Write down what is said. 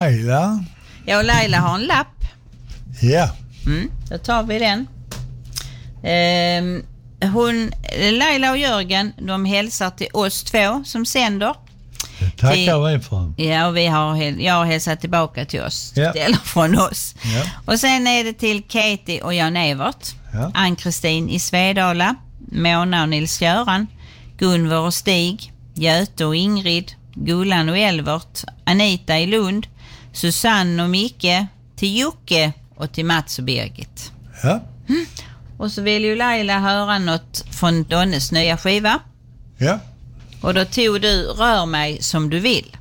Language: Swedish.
Laila. Ja, och Laila har en lapp. Ja. Då tar vi den. Laila och Jörgen, de hälsar till oss två som sänder. Tackar vi för. Ja, och jag har hälsat tillbaka till oss. Ja. Eller från oss. Ja. Och sen är det till Katie och Jan-Evert. Ja. Ann-Kristin i Svedala. Mona och Nils-Göran. Gunvor och Stig. Göte och Ingrid. Gullan och Elvert. Anita i Lund. Susanne och Micke. Till Jocke och till Mats och Birgit. Ja. Och så vill ju Laila höra något från Donnes nya skiva. Ja. Och då tog du Rör mig som du vill.